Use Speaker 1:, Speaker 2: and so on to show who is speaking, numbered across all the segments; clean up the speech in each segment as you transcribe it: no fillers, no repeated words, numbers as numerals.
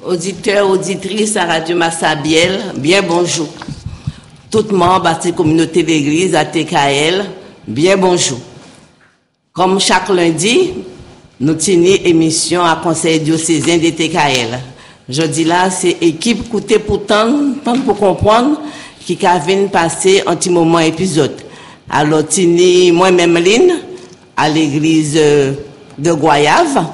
Speaker 1: Auditeurs, auditrices à Radio Massabielle, bien bonjour. Tout membre de la communauté d'église à TKL, bien bonjour. Comme chaque lundi, nous tenons émission à Conseil diocésain de TKL. Je dis là, c'est équipe côté pourtant, pour comprendre, qui vient passer un petit moment épisode. Alors, tenons moi-même Lynn, à l'église de Goyave,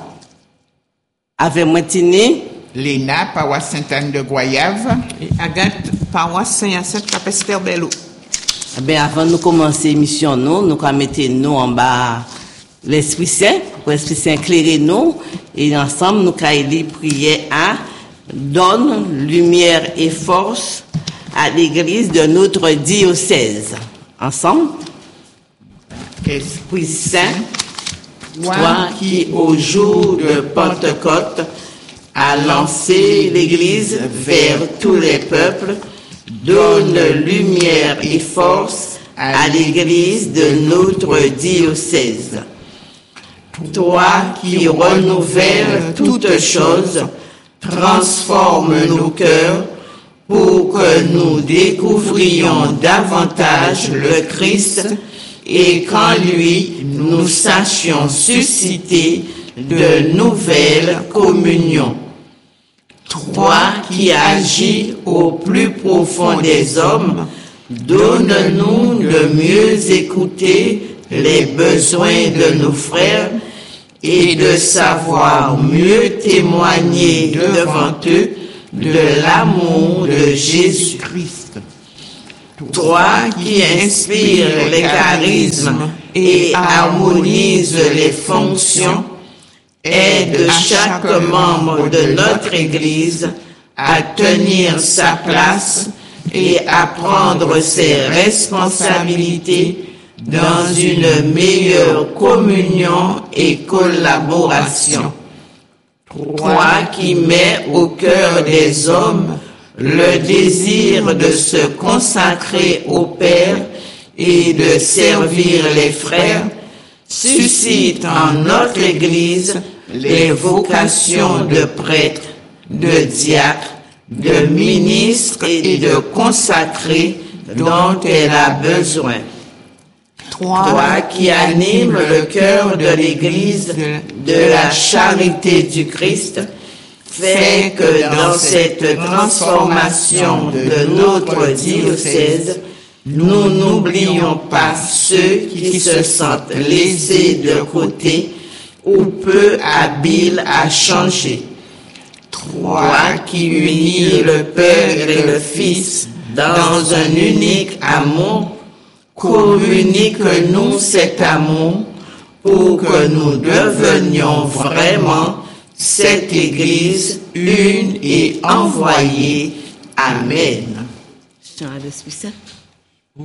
Speaker 1: avec moi tenons
Speaker 2: Léna, paroisse Sainte-Anne de Goyave.
Speaker 3: Et Agathe, paroisse Saint-Hyacinthe, Capester Bello.
Speaker 1: Ben, avant de commencer l'émission, nous mettons en bas l'Esprit Saint, pour l'Esprit Saint éclairer nous, et ensemble, nous allons prier à donne lumière et force à l'église de notre diocèse. Ensemble. Esprit Saint, toi qui au jour de Pentecôte a lancé l'Église vers tous les peuples, donne lumière et force à l'Église de notre diocèse. Toi qui renouvelles toutes choses, transforme nos cœurs pour que nous découvrions davantage le Christ et qu'en lui nous sachions susciter de nouvelles communions. Toi qui agis au plus profond des hommes, donne-nous de mieux écouter les besoins de nos frères et de savoir mieux témoigner devant eux de l'amour de Jésus-Christ. Toi qui inspires les charismes et harmonises les fonctions, aide chaque membre de notre Église à tenir sa place et à prendre ses responsabilités dans une meilleure communion et collaboration. Toi qui mets au cœur des hommes le désir de se consacrer au Père et de servir les frères, suscite en notre Église les vocations de prêtres, de diacres, de ministres et de consacrés dont elle a besoin. Toi qui animes le cœur de l'Église de la charité du Christ, fais que dans cette transformation de notre diocèse, nous n'oublions pas ceux qui se sentent laissés de côté ou peu habiles à changer. Toi qui unis le Père et le Fils dans un unique amour, communique-nous cet amour pour que nous devenions vraiment cette Église une et envoyée. Amen.